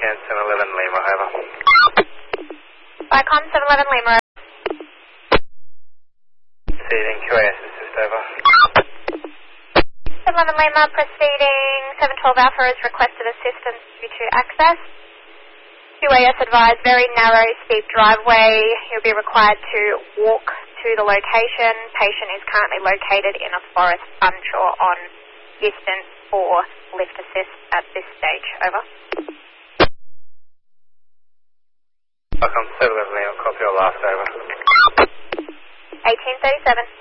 Can 711 Lima, over. Vicom 711 Lima. Proceeding QAS assist, over. 711 Lima, proceeding 712 Alpha has requested assistance due to access. QAS advised very narrow, steep driveway. You'll be required to walk to the location. Patient is currently located in a forest onshore on distance for lift assist at this stage, over. Welcome 711 Lima, copy your last, over. 1837.